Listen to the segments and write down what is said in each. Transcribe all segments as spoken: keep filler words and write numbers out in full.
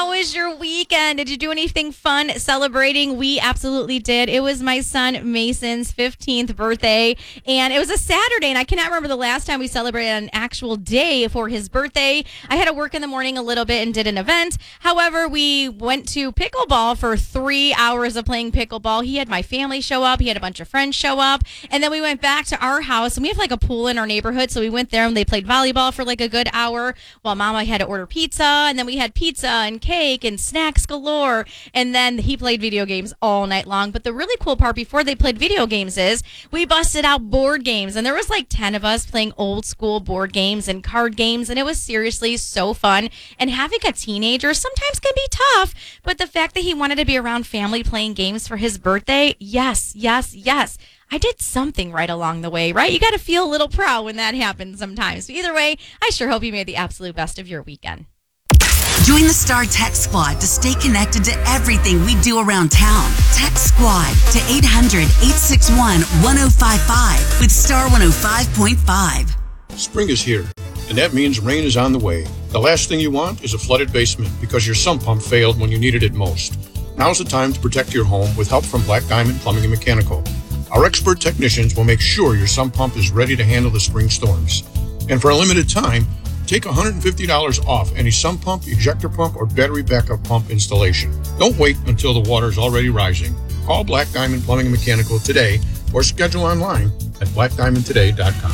How was your weekend? Did you do anything fun celebrating? We absolutely did. It was my son Mason's fifteenth birthday, and it was a Saturday, and I cannot remember the last time we celebrated an actual day for his birthday. I had to work in the morning a little bit and did an event. However, we went to pickleball for three hours of playing pickleball. He had my family show up. He had a bunch of friends show up, and then we went back to our house, and we have like a pool in our neighborhood, so we went there, and they played volleyball for like a good hour while Mama had to order pizza, and then we had pizza and cake and snacks galore, and then he played video games all night long. But the really cool part before they played video games is we busted out board games, and there was like ten of us playing old school board games and card games, and it was seriously so fun. And having a teenager sometimes can be tough, but the fact that he wanted to be around family playing games for his birthday, yes, yes, yes. I did something right along the way, right? You got to feel a little proud when that happens sometimes. But either way, I sure hope you made the absolute best of your weekend. Join the Star Text Squad to stay connected to everything we do around town. Text Squad to eight hundred, eight six one, one oh five five with Star one oh five point five. Spring is here, and that means rain is on the way. The last thing you want is a flooded basement because your sump pump failed when you needed it most. Now's the time to protect your home with help from Black Diamond Plumbing and Mechanical. Our expert technicians will make sure your sump pump is ready to handle the spring storms. And for a limited time, take one hundred fifty dollars off any sump pump, ejector pump, or battery backup pump installation. Don't wait until the water is already rising. Call Black Diamond Plumbing and Mechanical today or schedule online at black diamond today dot com.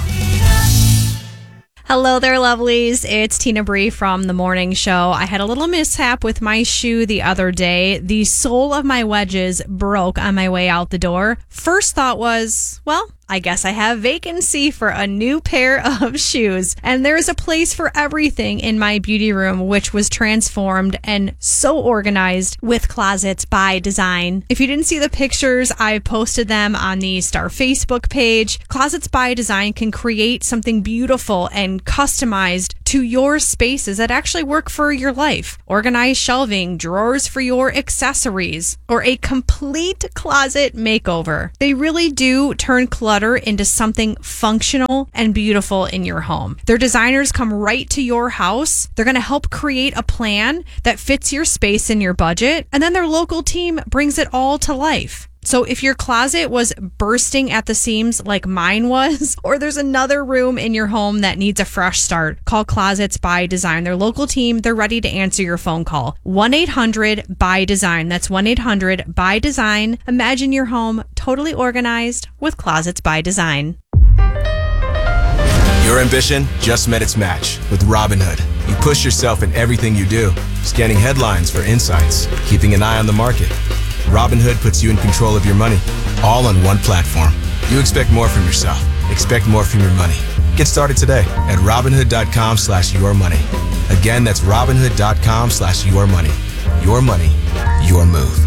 Hello there, lovelies. It's Tina Bree from The Morning Show. I had a little mishap with my shoe the other day. The sole of my wedges broke on my way out the door. First thought was, well, I guess I have vacancy for a new pair of shoes. And there's a place for everything in my beauty room, which was transformed and so organized with Closets by Design. If you didn't see the pictures, I posted them on the Star Facebook page. Closets by Design can create something beautiful and customized to your spaces that actually work for your life. Organized shelving, drawers for your accessories, or a complete closet makeover. They really do turn clutter into something functional and beautiful in your home. Their designers come right to your house. They're going to help create a plan that fits your space and your budget, and then their local team brings it all to life. So if your closet was bursting at the seams like mine was, or there's another room in your home that needs a fresh start, call Closets by Design. Their local team, they're ready to answer your phone call. one eight hundred by design. That's one eight hundred by design. Imagine your home totally organized with Closets by Design. Your ambition just met its match with Robinhood. You push yourself in everything you do, scanning headlines for insights, keeping an eye on the market. Robinhood puts you in control of your money, all on one platform. You expect more from yourself. Expect more from your money. Get started today at Robinhood.com slash your money. Again, that's Robinhood.com slash your money. Your money, your move.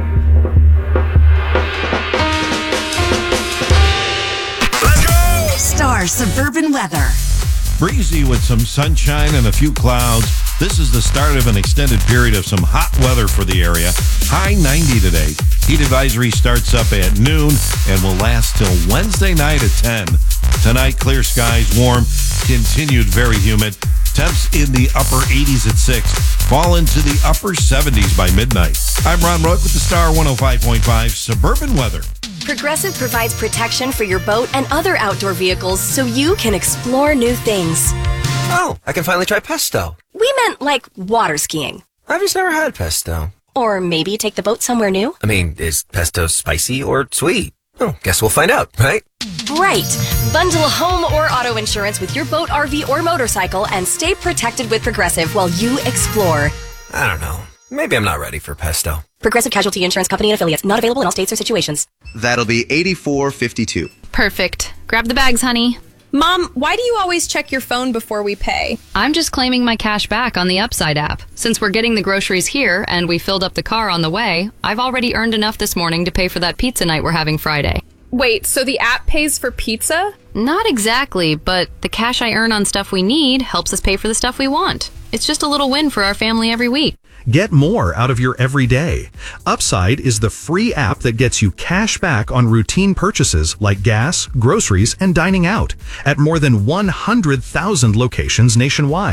Let's go! Star Suburban Weather. Breezy with some sunshine and a few clouds. This is the start of an extended period of some hot weather for the area. High ninety today. Heat advisory starts up at noon and will last till Wednesday night at ten. Tonight, clear skies, warm, continued very humid. Temps in the upper eighties at six. Fall into the upper seventies by midnight. I'm Ron Rook with the Star one oh five point five Suburban Weather. Progressive provides protection for your boat and other outdoor vehicles so you can explore new things. Oh, I can finally try pesto. We meant like water skiing. I've just never had pesto. Or maybe take the boat somewhere new. I mean, is pesto spicy or sweet? Oh, guess we'll find out, right? Right. Bundle home or auto insurance with your boat, R V, or motorcycle and stay protected with Progressive while you explore. I don't know. Maybe I'm not ready for pesto. Progressive Casualty Insurance Company and affiliates. Not available in all states or situations. That'll be eighty-four fifty-two. Perfect. Grab the bags, honey. Mom, why do you always check your phone before we pay? I'm just claiming my cash back on the Upside app. Since we're getting the groceries here and we filled up the car on the way, I've already earned enough this morning to pay for that pizza night we're having Friday. Wait, so the app pays for pizza? Not exactly, but the cash I earn on stuff we need helps us pay for the stuff we want. It's just a little win for our family every week. Get more out of your everyday. Upside is the free app that gets you cash back on routine purchases like gas, groceries, and dining out at more than one hundred thousand locations nationwide.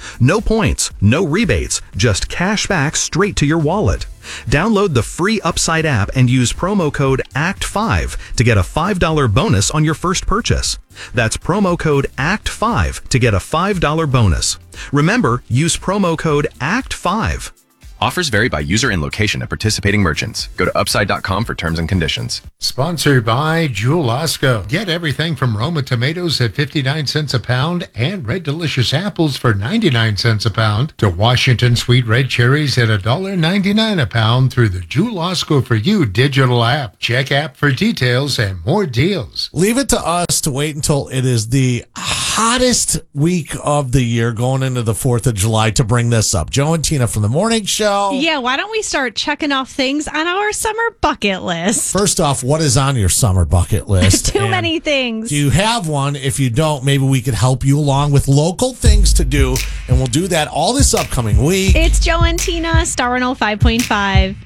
No points, no rebates, just cash back straight to your wallet. Download the free Upside app and use promo code A C T five to get a five dollars bonus on your first purchase. That's promo code A C T five to get a five dollars bonus. Remember, use promo code A C T five. Offers vary by user and location at participating merchants. Go to upside dot com for terms and conditions. Sponsored by Jewel Osco. Get everything from Roma tomatoes at fifty-nine cents a pound and Red Delicious apples for ninety-nine cents a pound to Washington sweet red cherries at one dollar and ninety-nine cents a pound through the Jewel Osco for You digital app. Check app for details and more deals. Leave it to us to wait until it is the hottest week of the year going into the fourth of July to bring this up. Joe and Tina from the morning show. Yeah, why don't we start checking off things on our summer bucket list? First off, what is on your summer bucket list? Too And many things. do you have one? If you don't, maybe we could help you along with local things to do, and we'll do that all this upcoming week. It's Joe and Tina, Star one oh five point five.